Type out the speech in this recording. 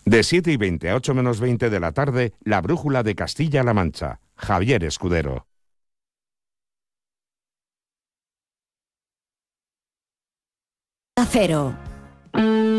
De 7:20 a 8 menos 20 de la tarde, La Brújula de Castilla-La Mancha. Javier Escudero. Cero.